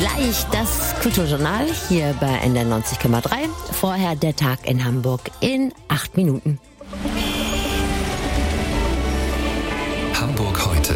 Gleich das Kulturjournal hier bei NDR 90,3. Vorher der Tag in Hamburg in 8 Minuten. Hamburg heute.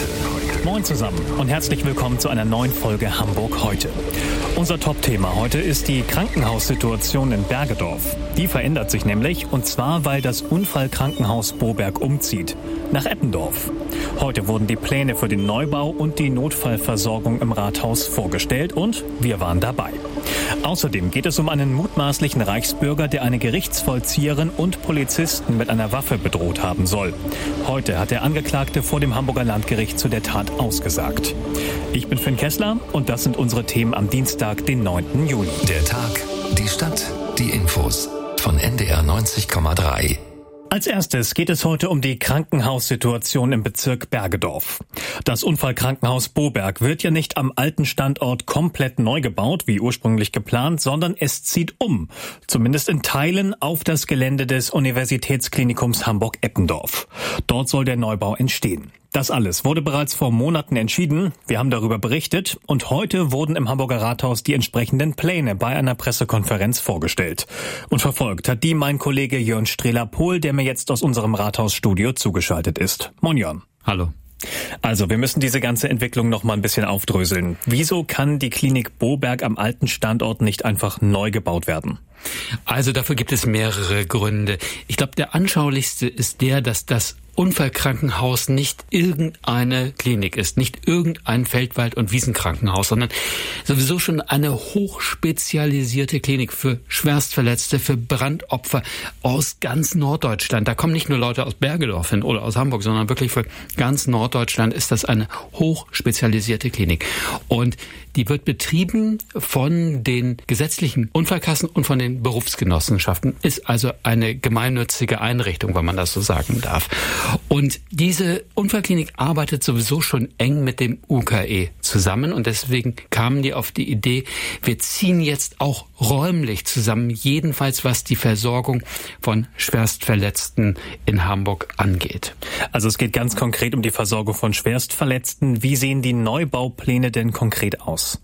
Moin zusammen und herzlich willkommen zu einer neuen Folge Hamburg heute. Unser Top-Thema heute ist die Krankenhaussituation in Bergedorf. Die verändert sich nämlich, und zwar, weil das Unfallkrankenhaus Boberg umzieht nach Eppendorf. Heute wurden die Pläne für den Neubau und die Notfallversorgung im Rathaus vorgestellt und wir waren dabei. Außerdem geht es um einen mutmaßlichen Reichsbürger, der eine Gerichtsvollzieherin und Polizisten mit einer Waffe bedroht haben soll. Heute hat der Angeklagte vor dem Hamburger Landgericht zu der Tat ausgesagt. Ich bin Finn Kessler und das sind unsere Themen am Dienstag, den 9. Juli. Der Tag, die Stadt, die Infos von NDR 90,3. Als erstes geht es heute um die Krankenhaussituation im Bezirk Bergedorf. Das Unfallkrankenhaus Boberg wird ja nicht am alten Standort komplett neu gebaut, wie ursprünglich geplant, sondern es zieht um, zumindest in Teilen, auf das Gelände des Universitätsklinikums Hamburg-Eppendorf. Dort soll der Neubau entstehen. Das alles wurde bereits vor Monaten entschieden. Wir haben darüber berichtet und heute wurden im Hamburger Rathaus die entsprechenden Pläne bei einer Pressekonferenz vorgestellt. Und verfolgt hat die mein Kollege Jörn Strehler-Pohl, der mir jetzt aus unserem Rathausstudio zugeschaltet ist. Moin Jörn. Hallo. Also, wir müssen diese ganze Entwicklung noch mal ein bisschen aufdröseln. Wieso kann die Klinik Boberg am alten Standort nicht einfach neu gebaut werden? Also dafür gibt es mehrere Gründe. Ich glaube, der anschaulichste ist der, dass das Unfallkrankenhaus nicht irgendeine Klinik ist, nicht irgendein Feldwald- und Wiesenkrankenhaus, sondern sowieso schon eine hochspezialisierte Klinik für Schwerstverletzte, für Brandopfer aus ganz Norddeutschland. Da kommen nicht nur Leute aus Bergedorf hin oder aus Hamburg, sondern wirklich für ganz Norddeutschland ist das eine hochspezialisierte Klinik. Und die wird betrieben von den gesetzlichen Unfallkassen und von den Berufsgenossenschaften. Ist also eine gemeinnützige Einrichtung, wenn man das so sagen darf. Und diese Unfallklinik arbeitet sowieso schon eng mit dem UKE zusammen und deswegen kamen die auf die Idee, wir ziehen jetzt auch räumlich zusammen, jedenfalls was die Versorgung von Schwerstverletzten in Hamburg angeht. Also es geht ganz konkret um die Versorgung von Schwerstverletzten. Wie sehen die Neubaupläne denn konkret aus?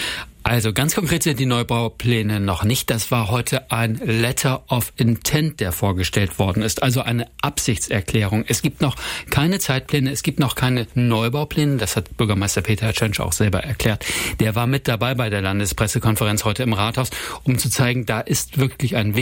Also ganz konkret sind die Neubaupläne noch nicht. Das war heute ein Letter of Intent, der vorgestellt worden ist, also eine Absichtserklärung. Es gibt noch keine Zeitpläne, es gibt noch keine Neubaupläne. Das hat Bürgermeister Peter Tschensch auch selber erklärt. Der war mit dabei bei der Landespressekonferenz heute im Rathaus, um zu zeigen, da ist wirklich ein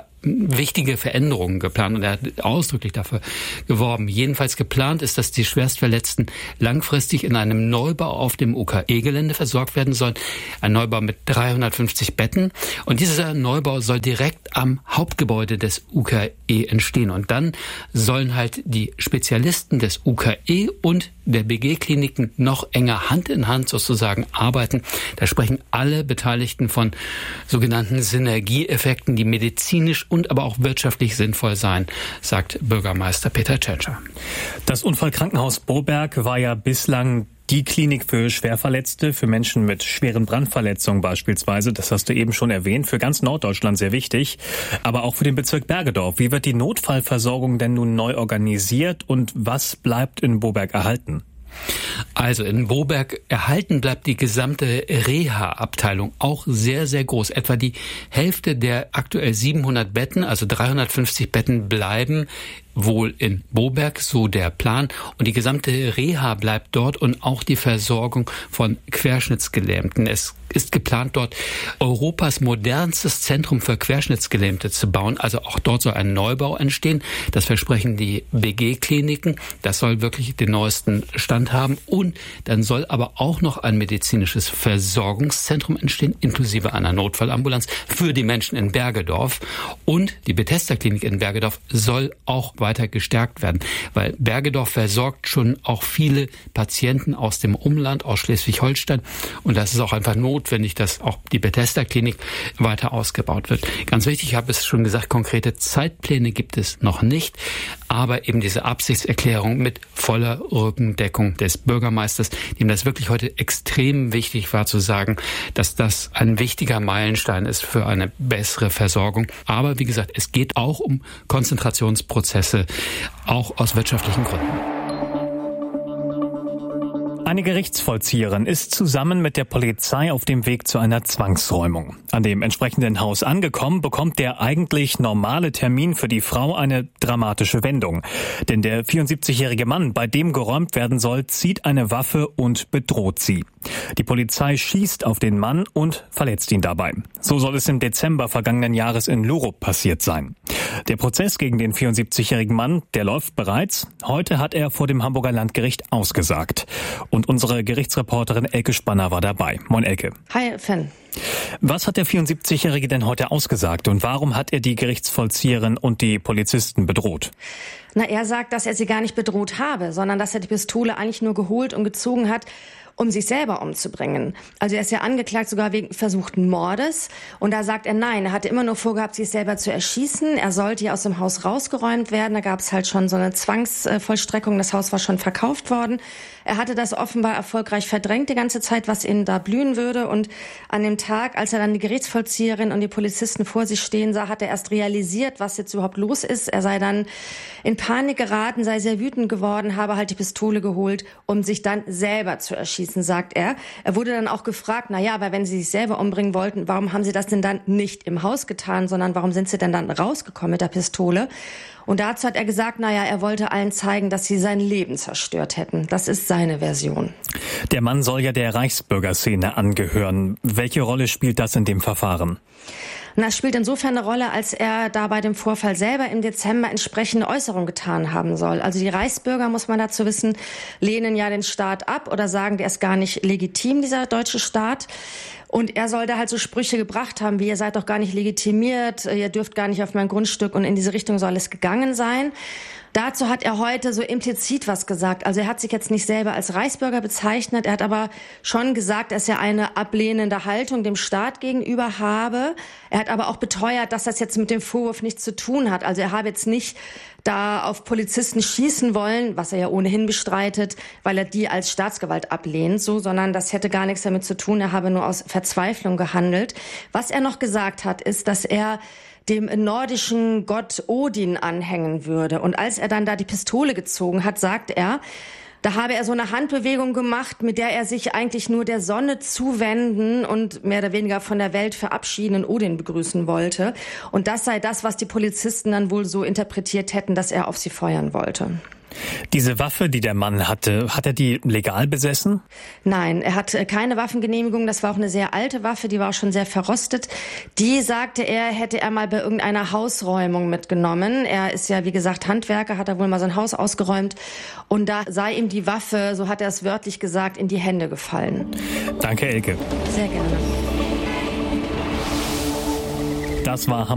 wichtige Veränderungen geplant und er hat ausdrücklich dafür geworben. Jedenfalls geplant ist, dass die Schwerstverletzten langfristig in einem Neubau auf dem UKE-Gelände versorgt werden sollen. Ein Neubau mit 350 Betten und dieser Neubau soll direkt am Hauptgebäude des UKE entstehen und dann sollen halt die Spezialisten des UKE und der BG-Kliniken noch enger Hand in Hand sozusagen arbeiten. Da sprechen alle Beteiligten von sogenannten Synergieeffekten, die medizinisch und aber auch wirtschaftlich sinnvoll seien, sagt Bürgermeister Peter Tschentscher. Das Unfallkrankenhaus Boberg war ja bislang die Klinik für Schwerverletzte, für Menschen mit schweren Brandverletzungen beispielsweise, das hast du eben schon erwähnt, für ganz Norddeutschland sehr wichtig, aber auch für den Bezirk Bergedorf. Wie wird die Notfallversorgung denn nun neu organisiert und was bleibt in Boberg erhalten? Also in Boberg erhalten bleibt die gesamte Reha-Abteilung auch sehr, sehr groß. Etwa die Hälfte der aktuell 700 Betten, also 350 Betten bleiben wohl in Boberg, so der Plan. Und die gesamte Reha bleibt dort und auch die Versorgung von Querschnittsgelähmten. Es ist geplant, dort Europas modernstes Zentrum für Querschnittsgelähmte zu bauen. Also auch dort soll ein Neubau entstehen. Das versprechen die BG-Kliniken. Das soll wirklich den neuesten Stand haben. Und dann soll aber auch noch ein medizinisches Versorgungszentrum entstehen, inklusive einer Notfallambulanz für die Menschen in Bergedorf. Und die Bethesda-Klinik in Bergedorf soll auch weiter gestärkt werden, weil Bergedorf versorgt schon auch viele Patienten aus dem Umland, aus Schleswig-Holstein und das ist auch einfach notwendig, dass auch die Bethesda-Klinik weiter ausgebaut wird. Ganz wichtig, ich habe es schon gesagt, konkrete Zeitpläne gibt es noch nicht, aber eben diese Absichtserklärung mit voller Rückendeckung des Bürgermeisters, dem das wirklich heute extrem wichtig war zu sagen, dass das ein wichtiger Meilenstein ist für eine bessere Versorgung. Aber wie gesagt, es geht auch um Konzentrationsprozesse, auch aus wirtschaftlichen Gründen. Eine Gerichtsvollzieherin ist zusammen mit der Polizei auf dem Weg zu einer Zwangsräumung. An dem entsprechenden Haus angekommen, bekommt der eigentlich normale Termin für die Frau eine dramatische Wendung. Denn der 74-jährige Mann, bei dem geräumt werden soll, zieht eine Waffe und bedroht sie. Die Polizei schießt auf den Mann und verletzt ihn dabei. So soll es im Dezember vergangenen Jahres in Lurup passiert sein. Der Prozess gegen den 74-jährigen Mann, der läuft bereits. Heute hat er vor dem Hamburger Landgericht ausgesagt. Und unsere Gerichtsreporterin Elke Spanner war dabei. Moin Elke. Hi Finn. Was hat der 74-Jährige denn heute ausgesagt und warum hat er die Gerichtsvollzieherin und die Polizisten bedroht? Er sagt, dass er sie gar nicht bedroht habe, sondern dass er die Pistole eigentlich nur geholt und gezogen hat, um sich selber umzubringen. Also er ist ja angeklagt sogar wegen versuchten Mordes. Und da sagt er nein, er hatte immer nur vorgehabt, sich selber zu erschießen. Er sollte ja aus dem Haus rausgeräumt werden. Da gab es halt schon so eine Zwangsvollstreckung. Das Haus war schon verkauft worden. Er hatte das offenbar erfolgreich verdrängt die ganze Zeit, was ihn da blühen würde. Und an dem Tag, als er dann die Gerichtsvollzieherin und die Polizisten vor sich stehen sah, hat er erst realisiert, was jetzt überhaupt los ist. Er sei dann in Panik geraten, sei sehr wütend geworden, habe halt die Pistole geholt, um sich dann selber zu erschießen, sagt er. Er wurde dann auch gefragt, aber wenn Sie sich selber umbringen wollten, warum haben Sie das denn dann nicht im Haus getan, sondern warum sind Sie denn dann rausgekommen mit der Pistole? Und dazu hat er gesagt, er wollte allen zeigen, dass sie sein Leben zerstört hätten. Das ist seine Version. Der Mann soll ja der Reichsbürgerszene angehören. Welche Rolle spielt das in dem Verfahren? Es spielt insofern eine Rolle, als er da bei dem Vorfall selber im Dezember entsprechende Äußerungen getan haben soll. Also die Reichsbürger, muss man dazu wissen, lehnen ja den Staat ab oder sagen, der ist gar nicht legitim, dieser deutsche Staat. Und er soll da halt so Sprüche gebracht haben, wie ihr seid doch gar nicht legitimiert, ihr dürft gar nicht auf mein Grundstück, und in diese Richtung soll es gegangen sein. Dazu hat er heute so implizit was gesagt. Also er hat sich jetzt nicht selber als Reichsbürger bezeichnet, er hat aber schon gesagt, dass er eine ablehnende Haltung dem Staat gegenüber habe. Er hat aber auch beteuert, dass das jetzt mit dem Vorwurf nichts zu tun hat. Also er habe jetzt nicht da auf Polizisten schießen wollen, was er ja ohnehin bestreitet, weil er die als Staatsgewalt ablehnt, sondern das hätte gar nichts damit zu tun. Er habe nur aus Verzweiflung gehandelt. Was er noch gesagt hat, ist, dass er dem nordischen Gott Odin anhängen würde. Und als er dann da die Pistole gezogen hat, sagt er, da habe er so eine Handbewegung gemacht, mit der er sich eigentlich nur der Sonne zuwenden und mehr oder weniger von der Welt verabschieden und Odin begrüßen wollte. Und das sei das, was die Polizisten dann wohl so interpretiert hätten, dass er auf sie feuern wollte. Diese Waffe, die der Mann hatte, hat er die legal besessen? Nein, er hat keine Waffengenehmigung. Das war auch eine sehr alte Waffe, die war auch schon sehr verrostet. Die, sagte er, hätte er mal bei irgendeiner Hausräumung mitgenommen. Er ist ja, wie gesagt, Handwerker, hat er wohl mal so ein Haus ausgeräumt. Und da sei ihm die Waffe, so hat er es wörtlich gesagt, in die Hände gefallen. Danke, Elke. Sehr gerne. Das war